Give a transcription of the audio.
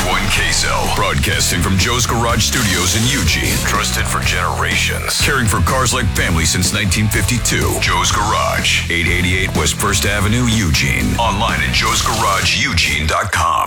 One Queso, broadcasting from Joe's Garage Studios in Eugene. Trusted for generations. Caring for cars like family since 1952. Joe's Garage, 888 West 1st Avenue, Eugene. Online at joesgarageeugene.com.